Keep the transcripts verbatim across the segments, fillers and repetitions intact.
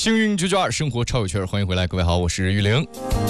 幸运九九二，生活超有趣儿，欢迎回来，各位好，我是玉玲。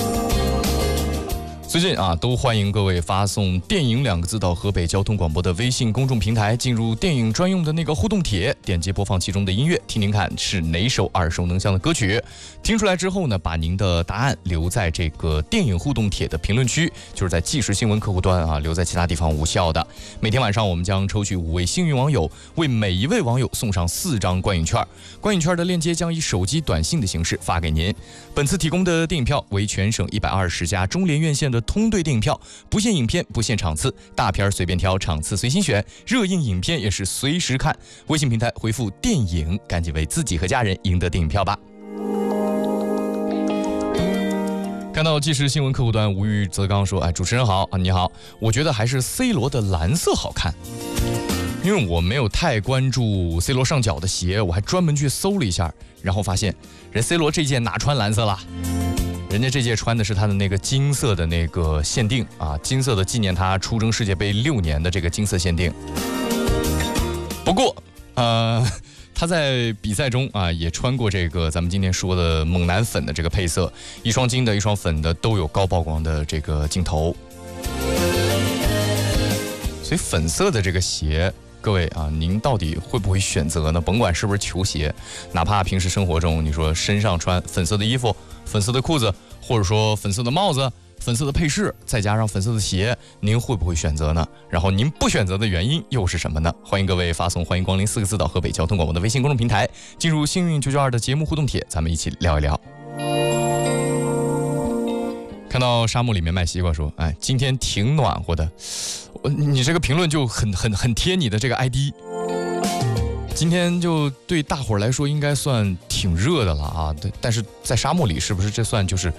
最近啊，都欢迎各位发送“电影”两个字到河北交通广播的微信公众平台，进入电影专用的那个互动帖，点击播放其中的音乐，听听看是哪首耳熟能详的歌曲。听出来之后呢，把您的答案留在这个电影互动帖的评论区，就是在即时新闻客户端啊，留在其他地方无效的。每天晚上我们将抽取五位幸运网友，为每一位网友送上四张观影券。观影券的链接将以手机短信的形式发给您。本次提供的电影票为全省一百二十家中联院线的通兑电影票，不限影片，不限场次，大片随便挑，场次随心选，热映影片也是随时看。微信平台回复电影，赶紧为自己和家人赢得电影票吧。看到即时新闻客户端，吴玉泽刚说：“哎，主持人好啊，你好，我觉得还是 C 罗的蓝色好看。”因为我没有太关注 C 罗上脚的鞋，我还专门去搜了一下，然后发现人 C 罗这届哪穿蓝色了？人家这届穿的是他的那个金色的那个限定啊，金色的纪念他出征世界杯六年的这个金色限定。不过，呃，他在比赛中啊也穿过这个咱们今天说的猛男粉的这个配色，一双金的，一双粉的，都有高曝光的这个镜头。所以粉色的这个鞋，各位啊，您到底会不会选择呢？甭管是不是球鞋，哪怕平时生活中，你说身上穿粉色的衣服、粉色的裤子，或者说粉色的帽子、粉色的配饰，再加上粉色的鞋，您会不会选择呢？然后您不选择的原因又是什么呢？欢迎各位发送“欢迎光临”四个字到河北交通广播的微信公众平台，进入幸运九九二的节目互动帖，咱们一起聊一聊。看到沙漠里面卖西瓜说：“哎，今天挺暖和的。”你这个评论就很很很贴你的这个 I D。今天就对大伙儿来说应该算挺热的了啊，对，但是在沙漠里是不是这算就是